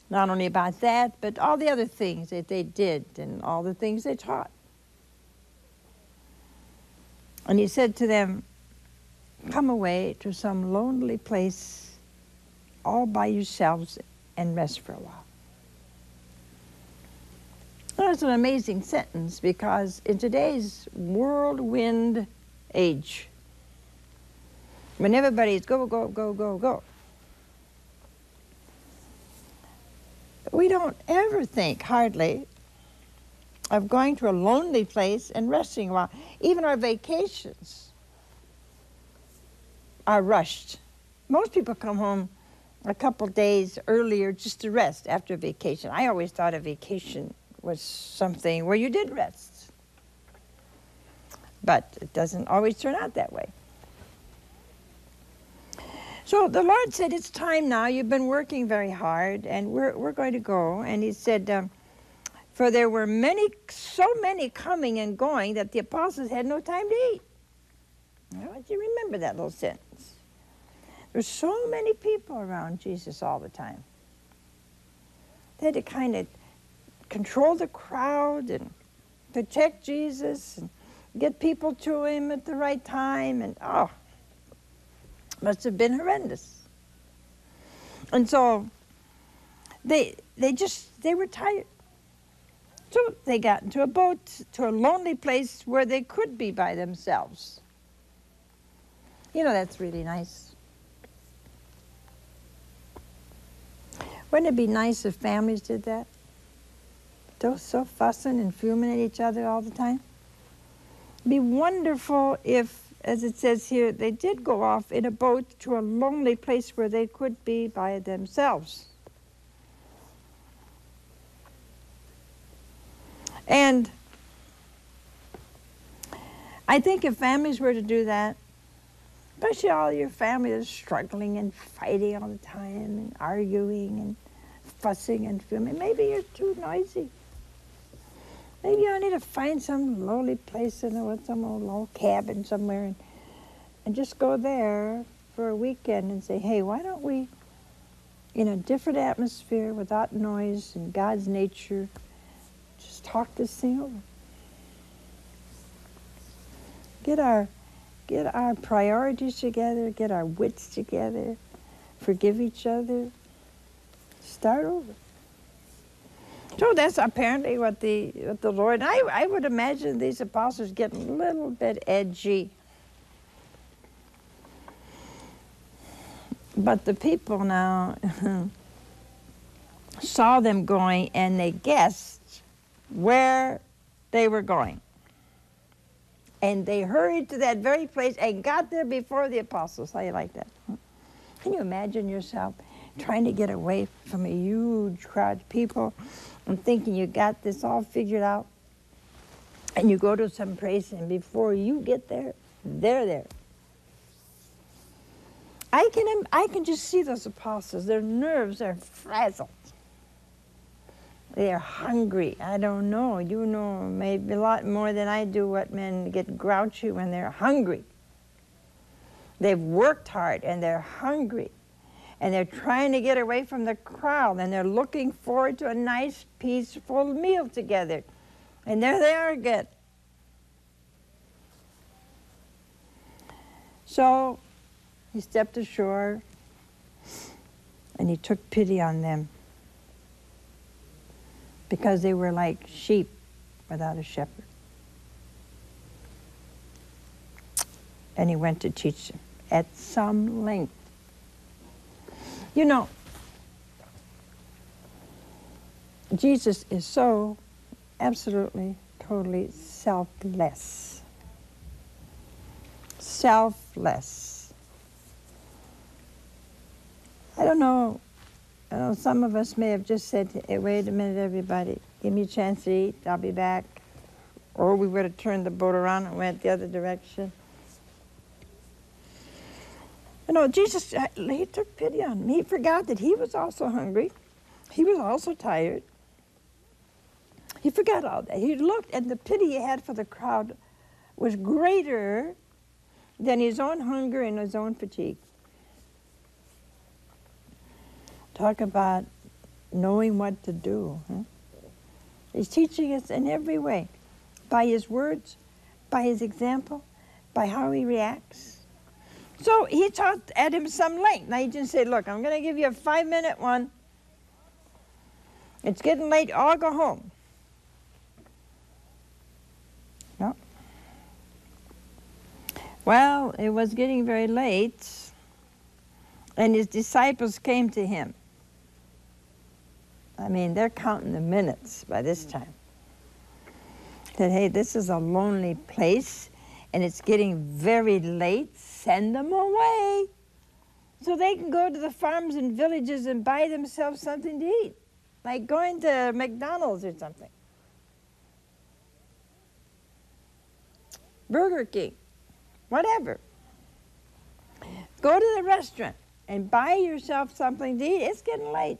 Not only about that, but all the other things that they did and all the things they taught. And he said to them, come away to some lonely place all by yourselves and rest for a while. That's an amazing sentence, because in today's whirlwind age, when everybody's go, go, go, go, go, we don't ever think, hardly, of going to a lonely place and resting a while. Even our vacations are rushed. Most people come home a couple days earlier just to rest after a vacation. I always thought a vacation was something where you did rest. But it doesn't always turn out that way. So the Lord said, it's time now. You've been working very hard, and we're going to go. And he said, for there were so many coming and going that the apostles had no time to eat. I want you to remember that little sentence. There's so many people around Jesus all the time. They had to kind of control the crowd and protect Jesus and get people to him at the right time, and must have been horrendous. And so they were tired. So they got into a boat to a lonely place where they could be by themselves. You know, that's really nice. Wouldn't it be nice if families did that? They're so fussing and fuming at each other all the time. It'd be wonderful if, as it says here, they did go off in a boat to a lonely place where they could be by themselves. And I think if families were to do that, especially all your family is struggling and fighting all the time and arguing and fussing and fuming, maybe you're too noisy. Maybe you need to find some lowly place in some old cabin somewhere and just go there for a weekend and say, hey, why don't we, in a different atmosphere, without noise and God's nature, just talk this thing over. Get our priorities together, get our wits together, forgive each other, start over. So that's apparently what the Lord, I would imagine these apostles getting a little bit edgy. But the people now saw them going, and they guessed where they were going. And they hurried to that very place and got there before the apostles. How do you like that? Can you imagine yourself trying to get away from a huge crowd of people and thinking you got this all figured out? And you go to some place, and before you get there, they're there. I can just see those apostles. Their nerves are frazzled. They're hungry. I don't know. You know maybe a lot more than I do what men get grouchy when they're hungry. They've worked hard, and they're hungry. And they're trying to get away from the crowd, and they're looking forward to a nice, peaceful meal together. And there they are again. So he stepped ashore, and he took pity on them, because they were like sheep without a shepherd. And he went to teach them at some length. You know, Jesus is so absolutely, totally selfless. Selfless. I don't know, some of us may have just said, hey, wait a minute, everybody, give me a chance to eat, I'll be back. Or we would have turned the boat around and went the other direction. You know, Jesus, he took pity on him. He forgot that he was also hungry. He was also tired. He forgot all that. He looked, and the pity he had for the crowd was greater than his own hunger and his own fatigue. Talk about knowing what to do. Huh? He's teaching us in every way, by his words, by his example, by how he reacts. So he taught at him some length. Now he didn't say, look, I'm going to give you a 5-minute one. It's getting late, I'll go home. No. Well, it was getting very late, and his disciples came to him. I mean, they're counting the minutes by this time. Said, hey, this is a lonely place, and it's getting very late. Send them away so they can go to the farms and villages and buy themselves something to eat, like going to McDonald's or something. Burger King, whatever. Go to the restaurant and buy yourself something to eat. It's getting late.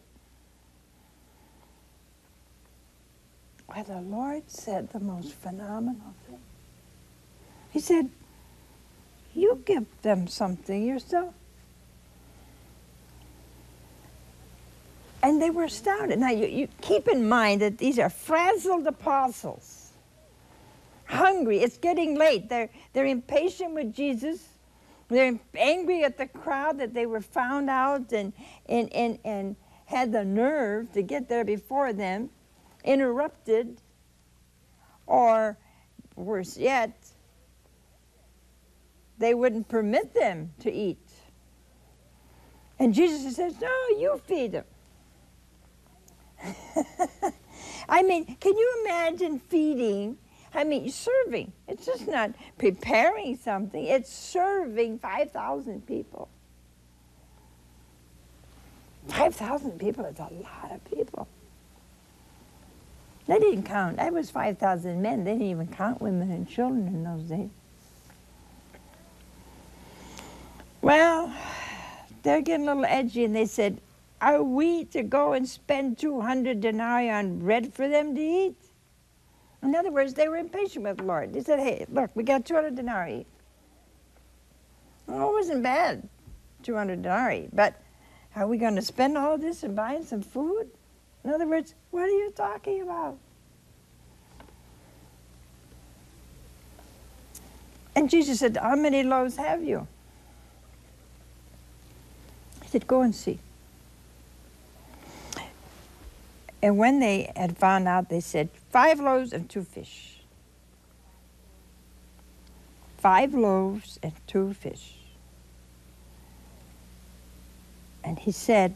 Well, the Lord said the most phenomenal thing. He said, you give them something yourself. And they were astounded. Now, you keep in mind that these are frazzled apostles, hungry. It's getting late. They're impatient with Jesus. They're angry at the crowd that they were found out and had the nerve to get there before them, interrupted, or worse yet, they wouldn't permit them to eat. And Jesus says, no, you feed them. I mean, can you imagine feeding? I mean, serving. It's just not preparing something. It's serving 5,000 people. 5,000 people is a lot of people. They didn't count. That was 5,000 men. They didn't even count women and children in those days. Well, they're getting a little edgy, and they said, are we to go and spend 200 denarii on bread for them to eat? In other words, they were impatient with the Lord. They said, hey, look, we got 200 denarii. Well, it wasn't bad, 200 denarii, but are we going to spend all this and buying some food? In other words, what are you talking about? And Jesus said, how many loaves have you? He said, go and see. And when they had found out, they said, 5 loaves and 2 fish. 5 loaves and 2 fish. And he said,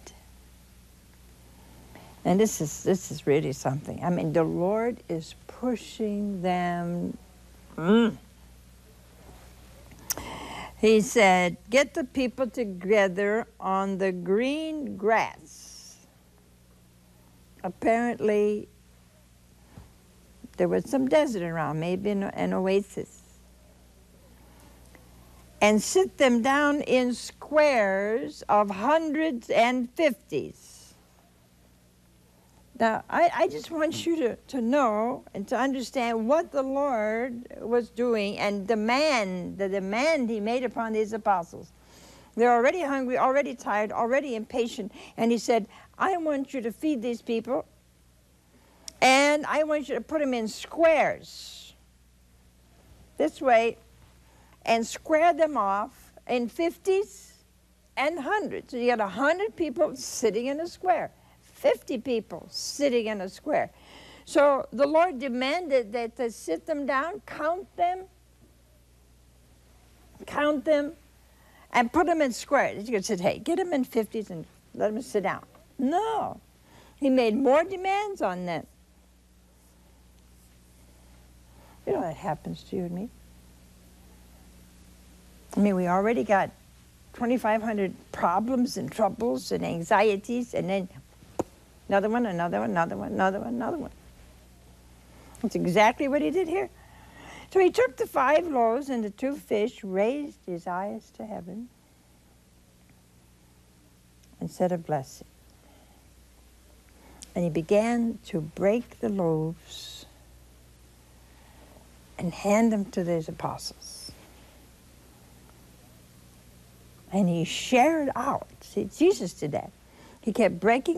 and this is really something. I mean, the Lord is pushing them. He said, get the people together on the green grass. Apparently, there was some desert around, maybe an oasis. And sit them down in squares of hundreds and fifties. Now, I just want you to know and to understand what the Lord was doing and the demand he made upon these apostles. They're already hungry, already tired, already impatient. And he said, I want you to feed these people, and I want you to put them in squares this way and square them off in 50s and 100s. So you got 100 people sitting in a square. 50 people sitting in a square. So the Lord demanded that they sit them down, count them, and put them in squares. He said, hey, get them in 50s and let them sit down. No. He made more demands on them. You know that happens to you and me. I mean, we already got 2,500 problems and troubles and anxieties, and then another one, another one, another one, another one, another one. That's exactly what he did here. So he took the 5 loaves and the 2 fish, raised his eyes to heaven, and said a blessing. And he began to break the loaves and hand them to his apostles. And he shared out. See, Jesus did that. He kept breaking